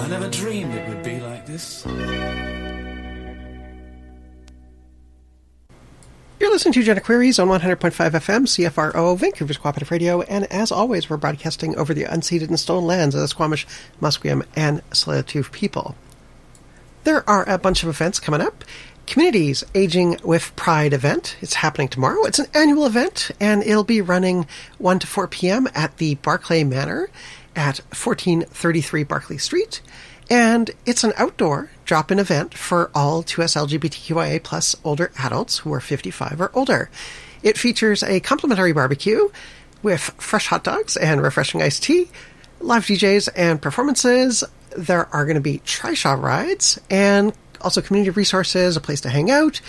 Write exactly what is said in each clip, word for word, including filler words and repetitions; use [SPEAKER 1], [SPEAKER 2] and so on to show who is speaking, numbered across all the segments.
[SPEAKER 1] I never dreamed it would be like this.
[SPEAKER 2] You're listening to Agenda Queries on one hundred point five F M, C F R O, Vancouver's Cooperative Radio, and as always, we're broadcasting over the unceded and stolen lands of the Squamish, Musqueam, and Tsleil-Waututh people. There are a bunch of events coming up. Community's Aging with Pride event. It's happening tomorrow. It's an annual event, and it'll be running one to four p.m. at the Barclay Manor at fourteen thirty-three Barclay Street. And it's an outdoor drop-in event for all two S L G B T Q I A plus older adults who are fifty-five or older. It features a complimentary barbecue with fresh hot dogs and refreshing iced tea, live D Js and performances. There are going to be trishaw rides and also community resources, a place to hang out.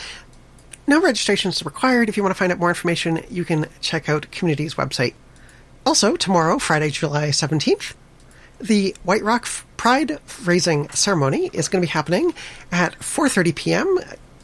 [SPEAKER 2] No registration is required. If you want to find out more information, you can check out Community's website. Also, tomorrow, Friday, July seventeenth, the White Rock Pride Raising Ceremony is going to be happening at four thirty p.m.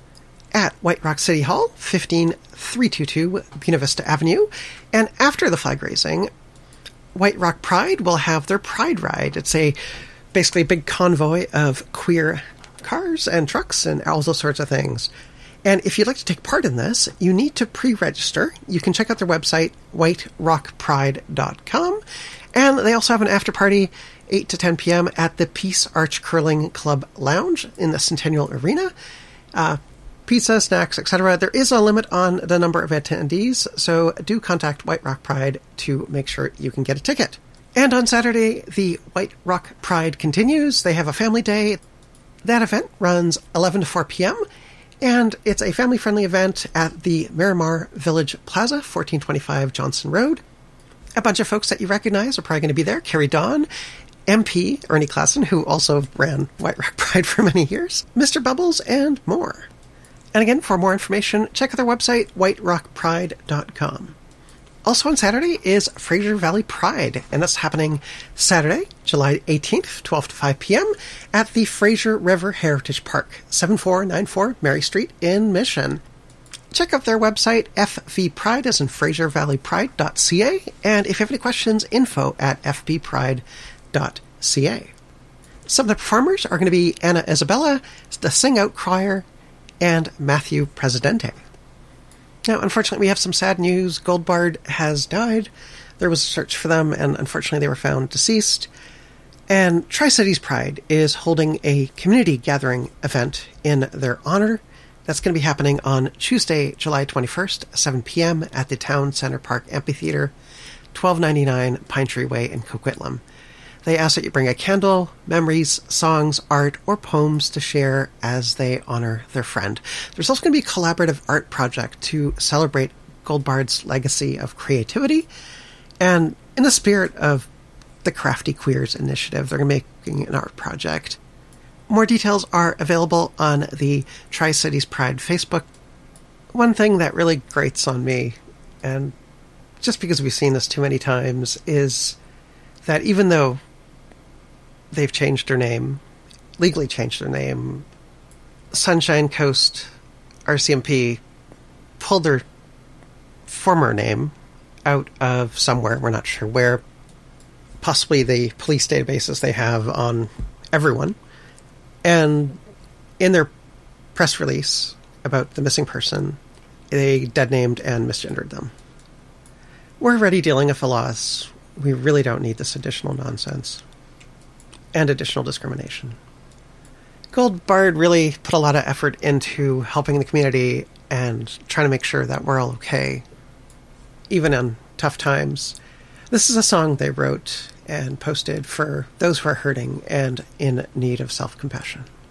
[SPEAKER 2] at White Rock City Hall, fifteen three twenty-two Buena Vista Avenue. And after the flag raising, White Rock Pride will have their Pride Ride. It's a basically a big convoy of queer cars and trucks and all those sorts of things. And if you'd like to take part in this, you need to pre-register. You can check out their website, white rock pride dot com. And they also have an after-party, eight to ten p.m. at the Peace Arch Curling Club Lounge in the Centennial Arena. Uh, pizza, snacks, et cetera. There is a limit on the number of attendees, so do contact White Rock Pride to make sure you can get a ticket. And on Saturday, the White Rock Pride continues. They have a family day. That event runs eleven to four p.m., and it's a family-friendly event at the Miramar Village Plaza, fourteen twenty-five Johnson Road. A bunch of folks that you recognize are probably going to be there. Carrie Dawn, M P Ernie Klassen, who also ran White Rock Pride for many years, Mister Bubbles, and more. And again, for more information, check out their website, white rock pride dot com. Also on Saturday is Fraser Valley Pride, and that's happening Saturday, July eighteenth, twelve to five p.m. at the Fraser River Heritage Park, seventy-four ninety-four Mary Street in Mission. Check out their website, f v pride, as in fraser valley pride dot c a, and if you have any questions, info at f b pride dot c a. Some of the performers are going to be Anna Isabella, the Sing Out Crier, and Matthew Presidente. Now, unfortunately, we have some sad news. Goldbard has died. There was a search for them, and unfortunately they were found deceased. And Tri-Cities Pride is holding a community gathering event in their honor. That's going to be happening on Tuesday, July twenty-first, seven p.m. at the Town Center Park Amphitheater, twelve ninety-nine Pine Tree Way in Coquitlam. They ask that you bring a candle, memories, songs, art, or poems to share as they honor their friend. There's also going to be a collaborative art project to celebrate Goldbard's legacy of creativity. And in the spirit of the Crafty Queers initiative, they're making an art project. More details are available on the Tri-Cities Pride Facebook. One thing that really grates on me, and just because we've seen this too many times, is that even though they've changed their name, legally changed their name, Sunshine Coast R C M P pulled their former name out of somewhere, we're not sure where, possibly the police databases they have on everyone. And in their press release about the missing person, they dead-named and misgendered them. We're already dealing with the laws. We really don't need this additional nonsense. And additional discrimination. Goldbard really put a lot of effort into helping the community and trying to make sure that we're all okay, even in tough times. This is a song they wrote and posted for those who are hurting and in need of self-compassion.